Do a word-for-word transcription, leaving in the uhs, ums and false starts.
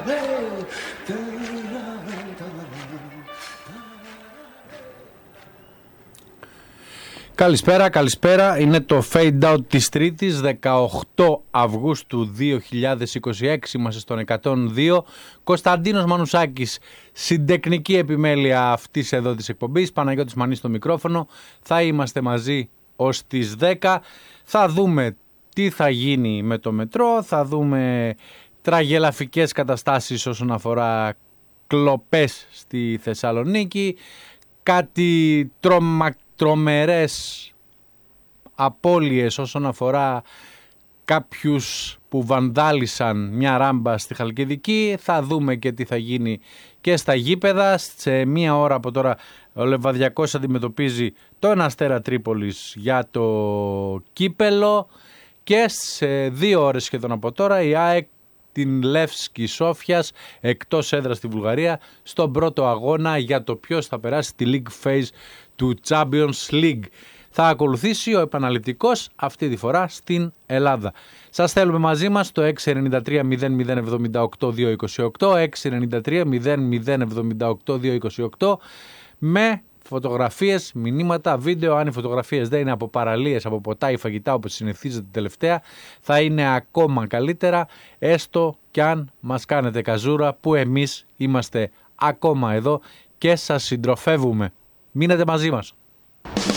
Καλησπέρα, καλησπέρα. Είναι το Fade Out της Τρίτης, δεκαοκτώ Αυγούστου δύο χιλιάδες είκοσι έξι. Είμαστε στον εκατόν δύο. Κωνσταντίνος Μανουσάκης, συντεχνική επιμέλεια αυτής εδώ της εκπομπής. Παναγιώτης Μανής στο μικρόφωνο. Θα είμαστε μαζί ως τις δέκα. Θα δούμε τι θα γίνει με το μετρό. Θα δούμε τραγελαφικές καταστάσεις όσον αφορά κλοπές στη Θεσσαλονίκη. Κάτι τρομα, τρομερές απώλειες όσον αφορά κάποιους που βανδάλισαν μια ράμπα στη Χαλκιδική. Θα δούμε και τι θα γίνει και στα γήπεδα. Σε μία ώρα από τώρα ο Λεβαδιακός αντιμετωπίζει τον Αστέρα Τρίπολης για το κύπελο και σε δύο ώρες σχεδόν από τώρα η ΑΕΚ την Λεύσκη Σόφιας εκτός έδρας στη Βουλγαρία στον πρώτο αγώνα για το ποιος θα περάσει τη League Phase του Champions League. Θα ακολουθήσει ο επαναληπτικός αυτή τη φορά στην Ελλάδα. Σας θέλουμε μαζί μας στο έξι εννιά τρία μηδέν μηδέν εβδομήντα οκτώ διακόσια είκοσι οκτώ, έξι εννιά τρία μηδέν μηδέν εβδομήντα οκτώ διακόσια είκοσι οκτώ με φωτογραφίες, μηνύματα, βίντεο. Αν οι φωτογραφίες δεν είναι από παραλίες, από ποτά ή φαγητά όπως συνηθίζεται τελευταία, θα είναι ακόμα καλύτερα, έστω κι αν μας κάνετε καζούρα που εμείς είμαστε ακόμα εδώ και σας συντροφεύουμε. Μείνετε μαζί μας.